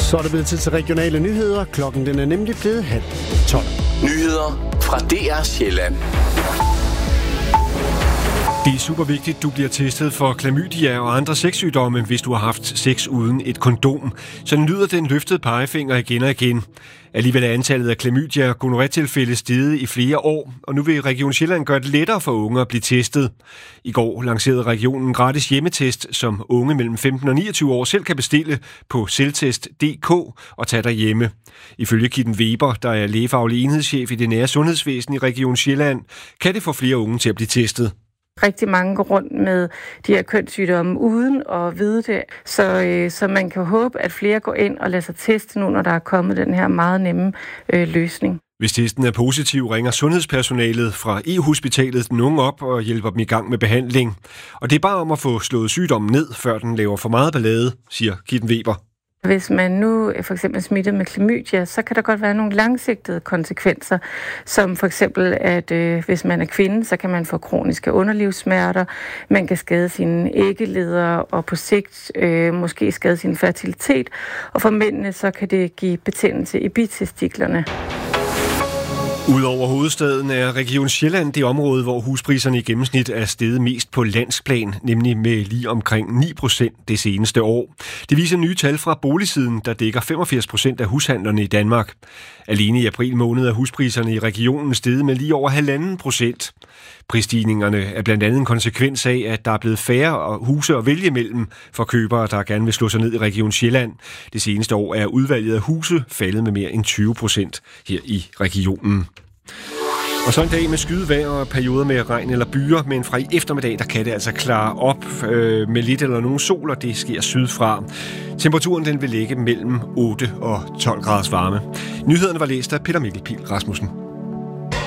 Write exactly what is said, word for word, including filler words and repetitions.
Så er det blevet tid til regionale nyheder. Klokken den er nemlig blevet halv tolv. Nyheder fra D R Sjælland. Det er super vigtigt, du bliver testet for klamydia og andre sexsygdomme, hvis du har haft sex uden et kondom. Sådan lyder den løftede pegefinger igen og igen. Alligevel er antallet af klamydia- og gonorrhea-tilfælde steget i flere år, og nu vil Region Sjælland gøre det lettere for unge at blive testet. I går lancerede regionen en gratis hjemmetest, som unge mellem femten og niogtyve år selv kan bestille på selvtest punktum d k og tage derhjemme. Ifølge Kitten Weber, der er lægefaglig enhedschef i det nære sundhedsvæsen i Region Sjælland, kan det få flere unge til at blive testet. Rigtig mange går rundt med de her kønssygdomme uden at vide det, så, øh, så man kan håbe, at flere går ind og lader sig teste nu, når der er kommet den her meget nemme øh, løsning. Hvis testen er positiv, ringer sundhedspersonalet fra E-hospitalet den unge op og hjælper dem i gang med behandling. Og det er bare om at få slået sygdommen ned, før den laver for meget ballade, siger Kitten Weber. Hvis man nu for eksempel er smittet med klamydia, så kan der godt være nogle langsigtede konsekvenser, som for eksempel, at øh, hvis man er kvinde, så kan man få kroniske underlivssmerter, man kan skade sine æggeleder og på sigt øh, måske skade sin fertilitet, og for mændene så kan det give betændelse i bitestiklerne. Udover hovedstaden er Region Sjælland det område, hvor huspriserne i gennemsnit er steget mest på landsplan, nemlig med lige omkring ni procent det seneste år. Det viser nye tal fra Boligsiden, der dækker femogfirs procent af hushandlerne i Danmark. Alene i april måned er huspriserne i regionen steget med lige over halvanden procent. Prisstigningerne er blandt andet en konsekvens af, at der er blevet færre huse at vælge mellem for købere, der gerne vil slå sig ned i Region Sjælland. Det seneste år er udvalget af huse faldet med mere end tyve procent her i regionen. Og så en dag med skydevejr og perioder med regn eller byer, men fra i eftermiddag, der kan det altså klare op øh, med lidt eller nogen sol, og det sker sydfra. Temperaturen den vil ligge mellem otte og tolv graders varme. Nyhederne var læst af Peter Mikkel Pihl Rasmussen.